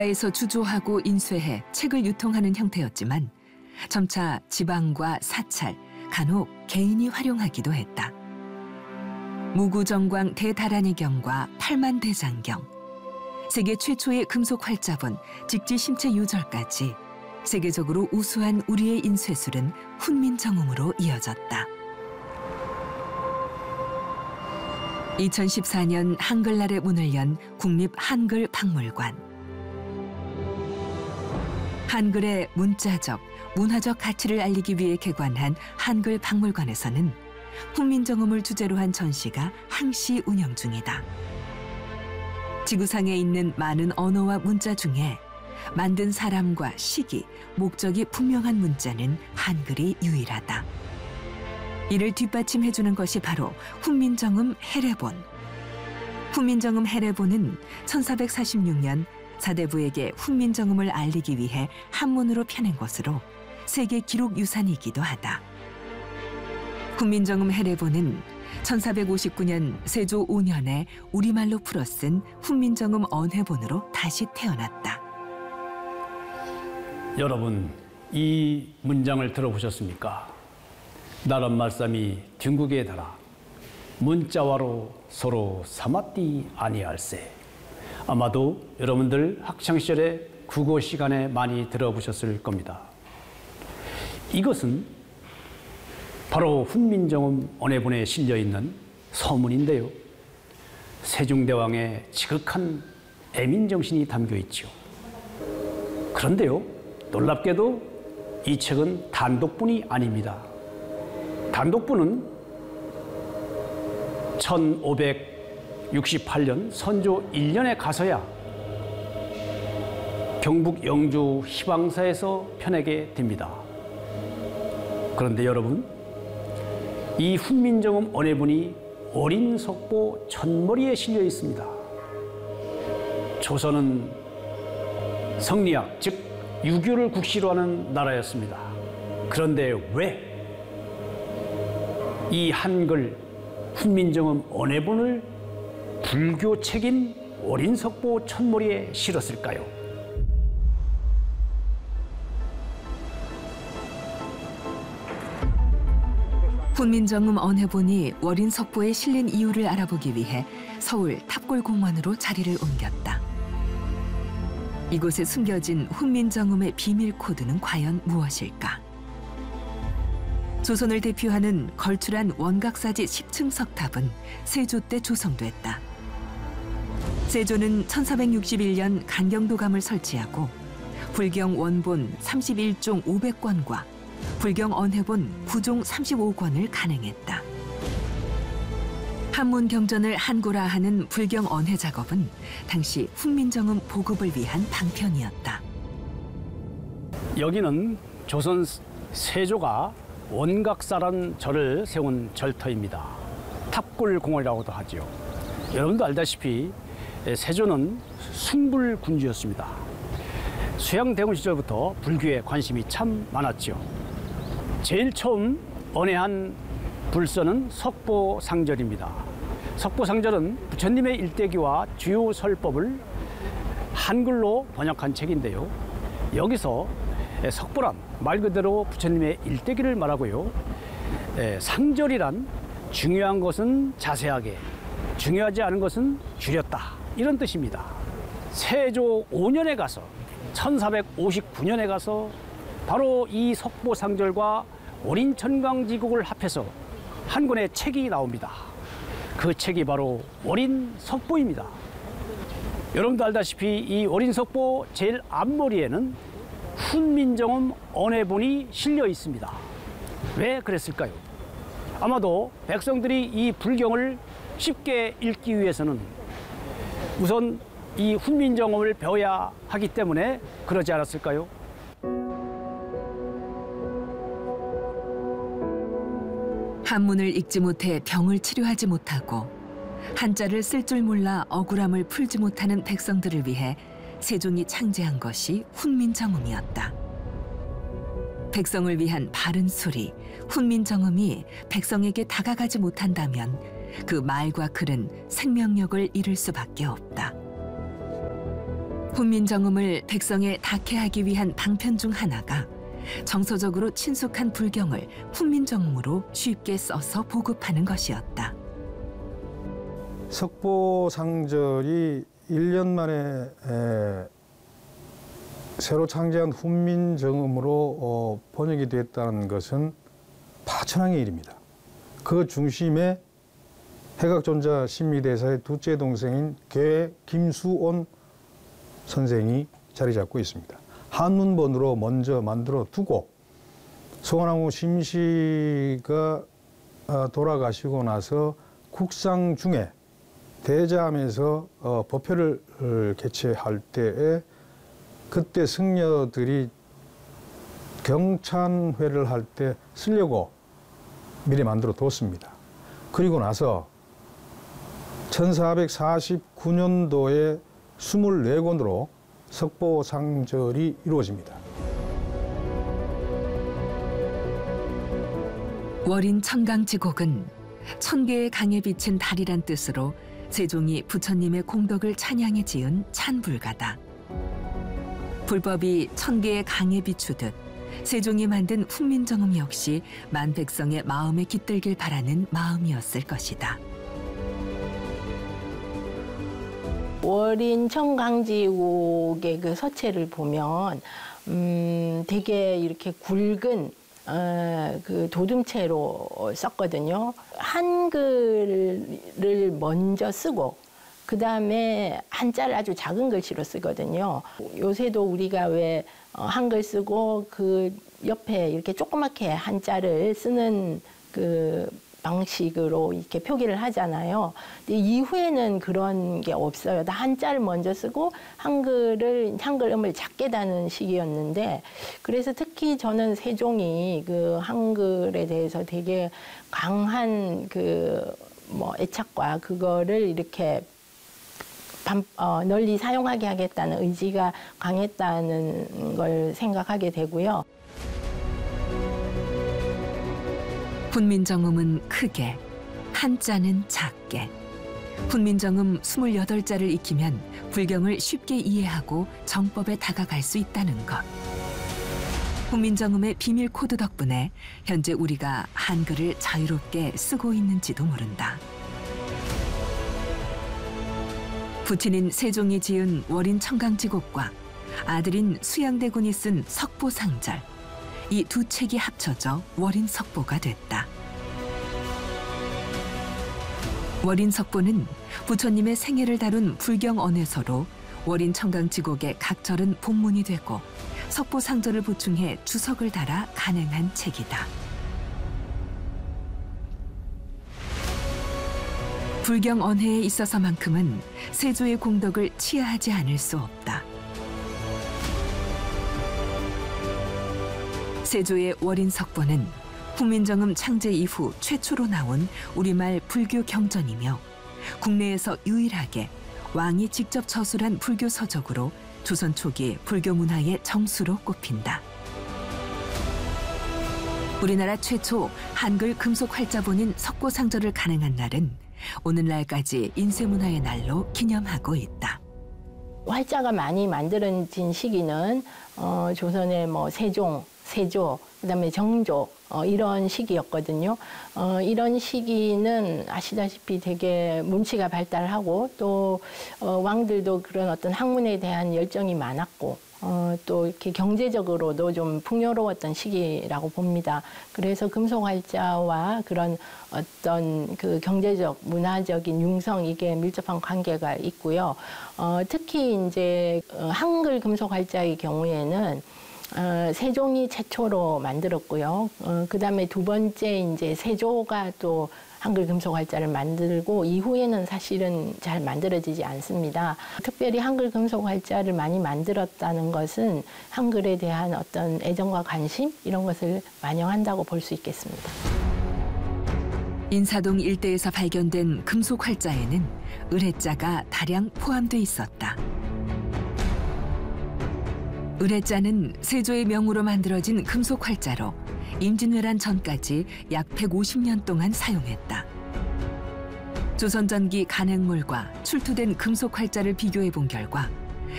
에서 주조하고 인쇄해 책을 유통하는 형태였지만 점차 지방과 사찰, 간혹 개인이 활용하기도 했다. 무구정광 대다라니경과 팔만대장경, 세계 최초의 금속 활자본 직지심체 요절까지 세계적으로 우수한 우리의 인쇄술은 훈민정음으로 이어졌다. 2014년 한글날의 문을 연 국립한글박물관. 한글의 문자적, 문화적 가치를 알리기 위해 개관한 한글박물관에서는 훈민정음을 주제로 한 전시가 항시 운영 중이다. 지구상에 있는 많은 언어와 문자 중에 만든 사람과 시기, 목적이 분명한 문자는 한글이 유일하다. 이를 뒷받침해주는 것이 바로 훈민정음 해례본. 훈민정음 해례본은 1446년 사대부에게 훈민정음을 알리기 위해 한문으로 펴낸 것으로 세계 기록 유산이기도 하다. 훈민정음 해례본은 1459년 세조 5년에 우리말로 풀어 쓴 훈민정음 언해본으로 다시 태어났다. 여러분, 이 문장을 들어보셨습니까? 나란 말씀이 뒷국에 달아 문자와로 서로 삼았디 아니할세. 아마도 여러분들 학창시절에 국어 시간에 많이 들어보셨을 겁니다. 이것은 바로 훈민정음 언해본에 실려있는 서문인데요. 세종대왕의 지극한 애민정신이 담겨있죠. 그런데요, 놀랍게도 이 책은 단독본이 아닙니다. 단독본은 1568년 선조 1년에 가서야 경북 영주 희방사에서 펴내게 됩니다. 그런데 여러분, 이 훈민정음 언해본이 어린 석보 천머리에 실려 있습니다. 조선은 성리학, 즉 유교를 국시로 하는 나라였습니다. 그런데 왜 이 한글 훈민정음 언해본을 불교 책인 어린 석보 천머리에 실었을까요? 훈민정음 언해본이 어린 석보에 실린 이유를 알아보기 위해 서울 탑골공원으로 자리를 옮겼다. 이곳에 숨겨진 훈민정음의 비밀 코드는 과연 무엇일까? 조선을 대표하는 걸출한 원각사지 10층 석탑은 세조 때 조성됐다. 세조는 1461년 간경도감을 설치하고 불경 원본 31종 500권과 불경 언해본 9종 35권을 간행했다. 한문 경전을 한고라하는 불경 언해 작업은 당시 훈민정음 보급을 위한 방편이었다. 여기는 조선 세조가 원각사란 절을 세운 절터입니다. 탑골공원이라고도 하죠. 여러분도 알다시피 세조는 숭불군주였습니다. 수양대군 시절부터 불교에 관심이 참 많았죠. 제일 처음 언해한 불서는 석보상절입니다. 석보상절은 부처님의 일대기와 주요 설법을 한글로 번역한 책인데요. 여기서 석보란 말 그대로 부처님의 일대기를 말하고요. 상절이란 중요한 것은 자세하게, 중요하지 않은 것은 줄였다, 이런 뜻입니다. 세조 5년에 가서 1459년에 가서 바로 이 석보상절과 어린천강지국을 합해서 한 권의 책이 나옵니다. 그 책이 바로 어린석보입니다. 여러분도 알다시피 이 어린석보 제일 앞머리에는 훈민정음 언해본이 실려 있습니다. 왜 그랬을까요? 아마도 백성들이 이 불경을 쉽게 읽기 위해서는 우선 이 훈민정음을 배워야 하기 때문에 그러지 않았을까요? 한문을 읽지 못해 병을 치료하지 못하고 한자를 쓸 줄 몰라 억울함을 풀지 못하는 백성들을 위해 세종이 창제한 것이 훈민정음이었다. 백성을 위한 바른 소리, 훈민정음이 백성에게 다가가지 못한다면 그 말과 글은 생명력을 잃을 수밖에 없다. 훈민정음을 백성에 닿게 위한 방편 중 하나가 정서적으로 친숙한 불경을 훈민정음으로 쉽게 써서 보급하는 것이었다. 석보상절이 1년 만에 새로 창제한 훈민정음으로 번역이 됐다는 것은 파천왕의 일입니다. 그 중심에 해각존자 신미대사의 둘째 동생인 궤 김수온 선생이 자리 잡고 있습니다. 한문본으로 먼저 만들어 두고 송원왕후 심씨가 돌아가시고 나서 국상 중에 대자함에서 법회를 개최할 때에 그때 승려들이 경찬회를 할 때 쓰려고 미리 만들어 뒀습니다. 그리고 나서 1449년도에 24권으로 석보상절이 이루어집니다. 월인 청강지곡은 천개의 강에 비친 달이란 뜻으로 세종이 부처님의 공덕을 찬양해 지은 찬불가다. 불법이 천개의 강에 비추듯 세종이 만든 훈민정음 역시 만백성의 마음에 깃들길 바라는 마음이었을 것이다. 월인 청강지곡의 그 서체를 보면 되게 이렇게 굵은 그 도둠체로 썼거든요. 한글을 먼저 쓰고 그 다음에 한자를 아주 작은 글씨로 쓰거든요. 요새도 우리가 왜 한글 쓰고 그 옆에 이렇게 조그맣게 한자를 쓰는 그 방식으로 이렇게 표기를 하잖아요. 근데 이후에는 그런 게 없어요. 다 한자를 먼저 쓰고 한글음을 작게 다는 시기였는데, 그래서 특히 저는 세종이 그 한글에 대해서 되게 강한 그 뭐 애착과 그거를 이렇게 널리 사용하게 하겠다는 의지가 강했다는 걸 생각하게 되고요. 훈민정음은 크게, 한자는 작게. 훈민정음 28자를 익히면 불경을 쉽게 이해하고 정법에 다가갈 수 있다는 것. 훈민정음의 비밀 코드 덕분에 현재 우리가 한글을 자유롭게 쓰고 있는지도 모른다. 부친인 세종이 지은 월인 청강지곡과 아들인 수양대군이 쓴 석보상절, 이 두 책이 합쳐져 월인석보가 됐다. 월인석보는 부처님의 생애를 다룬 불경 언해서로 월인 청강지곡의 각 절은 본문이 되고 석보상절을 보충해 주석을 달아 간행한 책이다. 불경 언해에 있어서만큼은 세조의 공덕을 치하하지 않을 수 없다. 세조의 월인석보는 훈민정음 창제 이후 최초로 나온 우리말 불교 경전이며 국내에서 유일하게 왕이 직접 저술한 불교 서적으로 조선 초기 불교 문화의 정수로 꼽힌다. 우리나라 최초 한글 금속 활자본인 석보상절을 간행한 날은 오늘날까지 인쇄문화의 날로 기념하고 있다. 활자가 많이 만들어진 시기는 조선의 뭐 세조, 그다음에 정조 이런 시기였거든요. 이런 시기는 아시다시피 되게 문치가 발달하고 또 왕들도 그런 어떤 학문에 대한 열정이 많았고 또 이렇게 경제적으로도 좀 풍요로웠던 시기라고 봅니다. 그래서 금속활자와 그런 어떤 그 경제적, 문화적인 융성 이게 밀접한 관계가 있고요. 특히 이제 한글 금속활자의 경우에는 세종이 최초로 만들었고요. 그 다음에 두 번째 이제 세조가 또 한글 금속활자를 만들고 이후에는 사실은 잘 만들어지지 않습니다. 특별히 한글 금속활자를 많이 만들었다는 것은 한글에 대한 어떤 애정과 관심 이런 것을 반영한다고 볼 수 있겠습니다. 인사동 일대에서 발견된 금속활자에는 을해자가 다량 포함돼 있었다. 을해자는 세조의 명으로 만들어진 금속활자로 임진왜란 전까지 약 150년 동안 사용했다. 조선 전기 간행물과 출토된 금속활자를 비교해 본 결과